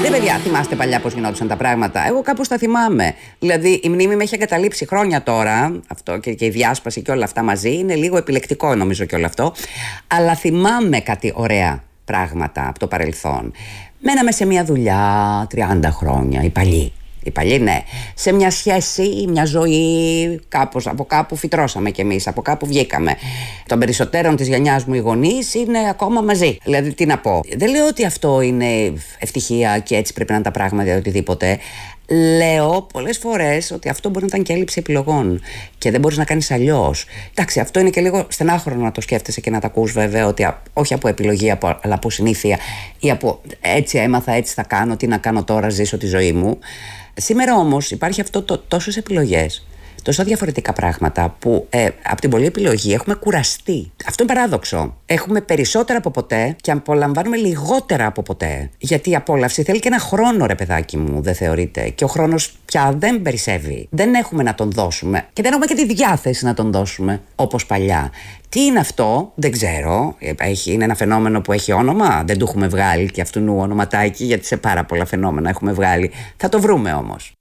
Ρε παιδιά, θυμάστε παλιά πώς γινόντουσαν τα πράγματα? Εγώ κάπως τα θυμάμαι. Δηλαδή, η μνήμη με έχει εγκαταλείψει χρόνια τώρα. Αυτό και η διάσπαση και όλα αυτά μαζί. Είναι λίγο επιλεκτικό, νομίζω, και όλο αυτό. Αλλά θυμάμαι κάτι ωραία πράγματα από το παρελθόν. Μέναμε σε μια δουλειά 30 χρόνια, οι παλιοί. Οι παλιοί, ναι. Σε μια σχέση, μια ζωή, κάπως, από κάπου φυτρώσαμε κι εμείς, από κάπου βγήκαμε. Των περισσότερων της γενιάς μου οι γονείς είναι ακόμα μαζί. Δηλαδή, τι να πω. Δεν λέω ότι αυτό είναι ευτυχία και έτσι πρέπει να είναι τα πράγματα ή οτιδήποτε. Λέω πολλές φορές ότι αυτό μπορεί να ήταν και έλλειψη επιλογών και δεν μπορείς να κάνεις αλλιώς. Εντάξει, αυτό είναι και λίγο στενάχρονο να το σκέφτεσαι και να τα ακούς, βέβαια, ότι όχι από επιλογή, αλλά από συνήθεια ή από έτσι έμαθα, έτσι θα κάνω, τι να κάνω τώρα, ζήσω τη ζωή μου. Σήμερα όμως υπάρχει αυτό τόσες επιλογές, τόσα διαφορετικά πράγματα που από την πολλή επιλογή έχουμε κουραστεί. Αυτό είναι παράδοξο. Έχουμε περισσότερα από ποτέ και απολαμβάνουμε λιγότερα από ποτέ. Γιατί η απόλαυση θέλει και ένα χρόνο, ρε παιδάκι μου, δεν θεωρείτε? Και ο χρόνος πια δεν περισσεύει. Δεν έχουμε να τον δώσουμε και δεν έχουμε και τη διάθεση να τον δώσουμε όπως παλιά. Τι είναι αυτό, δεν ξέρω. Είναι ένα φαινόμενο που έχει όνομα. Δεν του έχουμε βγάλει και αυτού ονοματάκι, γιατί σε πάρα πολλά φαινόμενα έχουμε βγάλει. Θα το βρούμε όμως.